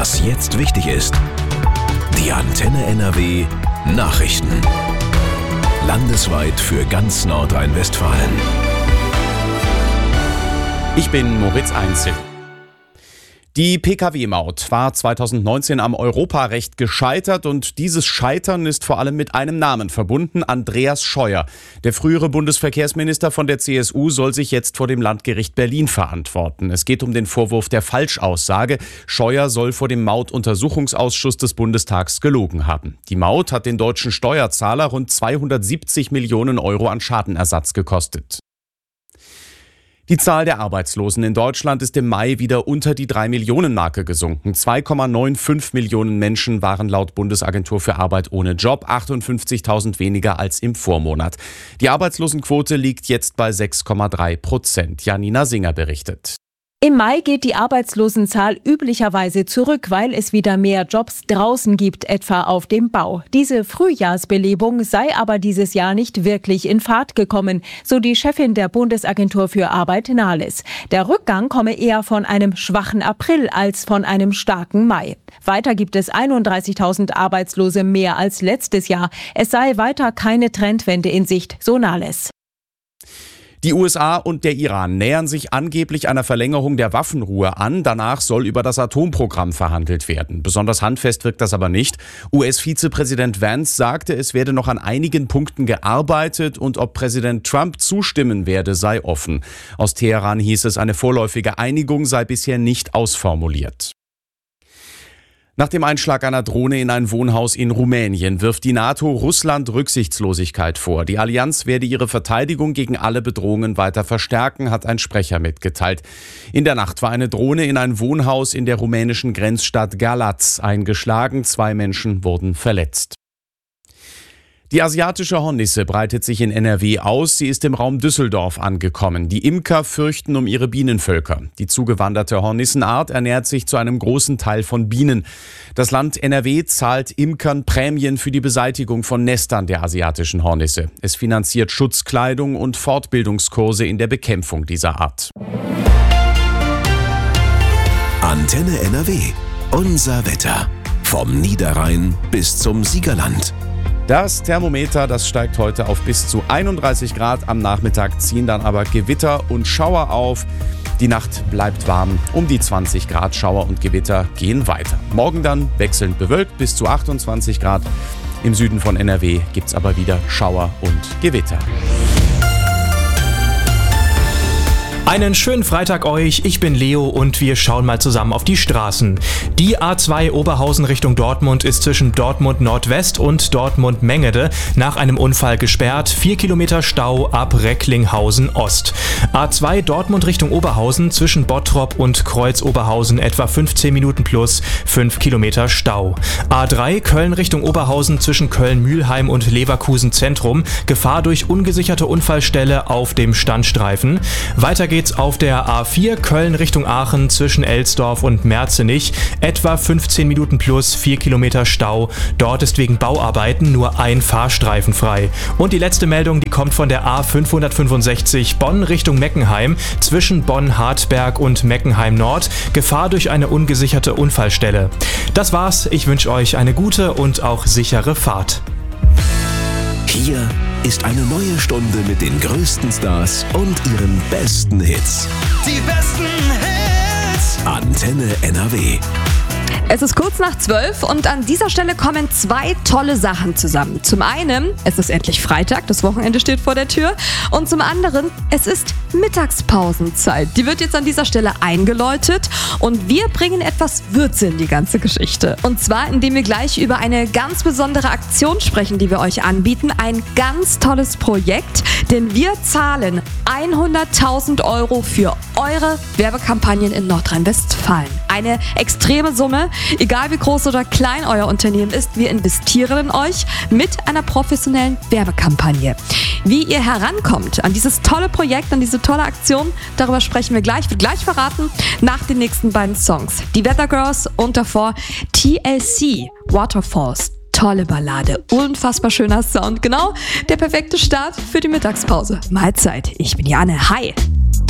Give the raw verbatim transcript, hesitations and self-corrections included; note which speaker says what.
Speaker 1: Was jetzt wichtig ist. Die Antenne N R W Nachrichten. Landesweit für ganz Nordrhein-Westfalen.
Speaker 2: Ich bin Moritz Einzel. Die P K W-Maut war zweitausendneunzehn am Europarecht gescheitert und dieses Scheitern ist vor allem mit einem Namen verbunden, Andreas Scheuer. Der frühere Bundesverkehrsminister von der C S U soll sich jetzt vor dem Landgericht Berlin verantworten. Es geht um den Vorwurf der Falschaussage. Scheuer soll vor dem Mautuntersuchungsausschuss des Bundestags gelogen haben. Die Maut hat den deutschen Steuerzahler rund zweihundertsiebzig Millionen Euro an Schadenersatz gekostet. Die Zahl der Arbeitslosen in Deutschland ist im Mai wieder unter die drei Millionen Marke gesunken. zwei Komma fünfundneunzig Millionen Menschen waren laut Bundesagentur für Arbeit ohne Job, achtundfünfzigtausend weniger als im Vormonat. Die Arbeitslosenquote liegt jetzt bei sechs Komma drei Prozent. Janina Singer berichtet.
Speaker 3: Im Mai geht die Arbeitslosenzahl üblicherweise zurück, weil es wieder mehr Jobs draußen gibt, etwa auf dem Bau. Diese Frühjahrsbelebung sei aber dieses Jahr nicht wirklich in Fahrt gekommen, so die Chefin der Bundesagentur für Arbeit Nahles. Der Rückgang komme eher von einem schwachen April als von einem starken Mai. Weiter gibt es einunddreißigtausend Arbeitslose mehr als letztes Jahr. Es sei weiter keine Trendwende in Sicht, so Nahles.
Speaker 2: Die U S A und der Iran nähern sich angeblich einer Verlängerung der Waffenruhe an. Danach soll über das Atomprogramm verhandelt werden. Besonders handfest wirkt das aber nicht. U S-Vizepräsident Vance sagte, es werde noch an einigen Punkten gearbeitet und ob Präsident Trump zustimmen werde, sei offen. Aus Teheran hieß es, eine vorläufige Einigung sei bisher nicht ausformuliert. Nach dem Einschlag einer Drohne in ein Wohnhaus in Rumänien wirft die NATO Russland Rücksichtslosigkeit vor. Die Allianz werde ihre Verteidigung gegen alle Bedrohungen weiter verstärken, hat ein Sprecher mitgeteilt. In der Nacht war eine Drohne in ein Wohnhaus in der rumänischen Grenzstadt Galați eingeschlagen. Zwei Menschen wurden verletzt. Die asiatische Hornisse breitet sich in N R W aus. Sie ist im Raum Düsseldorf angekommen. Die Imker fürchten um ihre Bienenvölker. Die zugewanderte Hornissenart ernährt sich zu einem großen Teil von Bienen. Das Land N R W zahlt Imkern Prämien für die Beseitigung von Nestern der asiatischen Hornisse. Es finanziert Schutzkleidung und Fortbildungskurse in der Bekämpfung dieser Art.
Speaker 1: Antenne N R W. Unser Wetter. Vom Niederrhein bis zum Siegerland.
Speaker 2: Das Thermometer, das steigt heute auf bis zu einunddreißig Grad. Am Nachmittag ziehen dann aber Gewitter und Schauer auf. Die Nacht bleibt warm. Um die zwanzig Grad. Schauer und Gewitter gehen weiter. Morgen dann wechselnd bewölkt bis zu achtundzwanzig Grad. Im Süden von N R W gibt es aber wieder Schauer und Gewitter.
Speaker 4: Einen schönen Freitag euch, ich bin Leo und wir schauen mal zusammen auf die Straßen. Die A zwei Oberhausen Richtung Dortmund ist zwischen Dortmund Nordwest und Dortmund Mengede nach einem Unfall gesperrt. Vier Kilometer Stau ab Recklinghausen Ost. A zwei Dortmund Richtung Oberhausen zwischen Bottrop und Kreuz Oberhausen etwa fünfzehn Minuten plus fünf Kilometer Stau. A drei Köln Richtung Oberhausen zwischen Köln-Mühlheim und Leverkusen Zentrum. Gefahr durch ungesicherte Unfallstelle auf dem Standstreifen. Weiter geht's auf der A vier Köln Richtung Aachen zwischen Elsdorf und Merzenich. Etwa fünfzehn Minuten plus vier Kilometer Stau. Dort ist wegen Bauarbeiten nur ein Fahrstreifen frei. Und die letzte Meldung, die kommt von der A fünfhundertfünfundsechzig Bonn Richtung Meckenheim zwischen Bonn-Hartberg und Meckenheim Nord. Gefahr durch eine ungesicherte Unfallstelle. Das war's. Ich wünsche euch eine gute und auch sichere Fahrt.
Speaker 1: Hier ist eine neue Stunde mit den größten Stars und ihren besten Hits.
Speaker 5: Die besten Hits.
Speaker 1: Antenne N R W.
Speaker 6: Es ist kurz nach zwölf und an dieser Stelle kommen zwei tolle Sachen zusammen. Zum einen, es ist endlich Freitag, das Wochenende steht vor der Tür. Und zum anderen, es ist Mittagspausenzeit. Die wird jetzt an dieser Stelle eingeläutet und wir bringen etwas Würze in die ganze Geschichte. Und zwar, indem wir gleich über eine ganz besondere Aktion sprechen, die wir euch anbieten. Ein ganz tolles Projekt, denn wir zahlen hunderttausend Euro für eure Werbekampagnen in Nordrhein-Westfalen. Eine extreme Summe. Egal wie groß oder klein euer Unternehmen ist, wir investieren in euch mit einer professionellen Werbekampagne. Wie ihr herankommt an dieses tolle Projekt, an diese tolle Aktion, darüber sprechen wir gleich, wird gleich verraten, nach den nächsten beiden Songs. Die Weather Girls und davor T L C, Waterfalls. Tolle Ballade, unfassbar schöner Sound. Genau der perfekte Start für die Mittagspause. Mahlzeit, ich bin Jane. Hi!